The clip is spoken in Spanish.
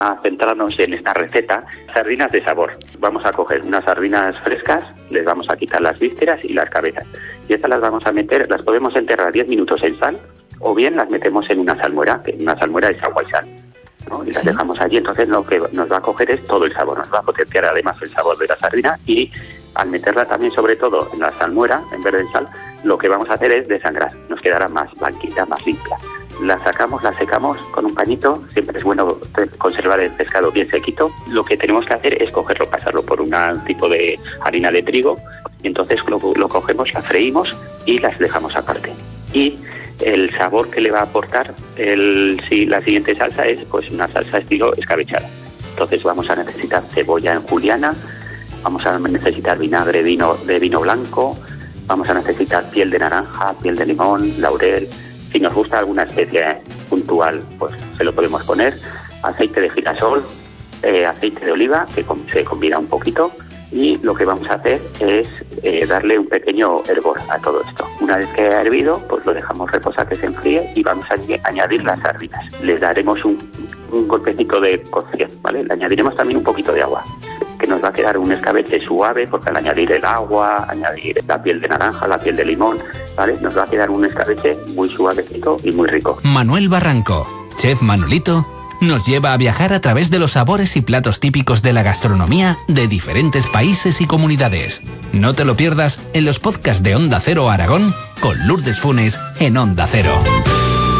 a centrarnos en esta receta, sardinas de sabor. Vamos a coger unas sardinas frescas, les vamos a quitar las vísceras y las cabezas. Y estas las vamos a meter, las podemos enterrar 10 minutos en sal, o bien las metemos en una salmuera, que una salmuera es agua y sal, ¿no? Y las dejamos allí, entonces lo que nos va a coger es todo el sabor, nos va a potenciar además el sabor de la sardina, y al meterla también sobre todo en la salmuera, en vez de en sal, lo que vamos a hacer es desangrar, nos quedará más blanquita, más limpia. La sacamos, la secamos con un pañito, siempre es bueno conservar el pescado bien sequito. Lo que tenemos que hacer es cogerlo, pasarlo por un tipo de harina de trigo, y entonces lo cogemos, la freímos y las dejamos aparte. Y el sabor que le va a aportar la siguiente salsa es pues una salsa estilo escabechada. Entonces vamos a necesitar cebolla en juliana, vamos a necesitar vinagre de vino blanco, vamos a necesitar piel de naranja, piel de limón, laurel. Si nos gusta alguna especie puntual, pues se lo podemos poner. Aceite de girasol, aceite de oliva, que se combina un poquito. Y lo que vamos a hacer es darle un pequeño hervor a todo esto. Una vez que ha hervido, pues lo dejamos reposar que se enfríe y vamos a añadir las sardinas. Les daremos un golpecito de cocción, ¿vale? Le añadiremos también un poquito de agua, que nos va a quedar un escabeche suave, porque al añadir el agua, añadir la piel de naranja, la piel de limón, ¿vale? Nos va a quedar un escabeche muy suavecito y muy rico. Manuel Barranco, chef Manolito, nos lleva a viajar a través de los sabores y platos típicos de la gastronomía de diferentes países y comunidades. No te lo pierdas en los podcasts de Onda Cero Aragón con Lourdes Funes en Onda Cero.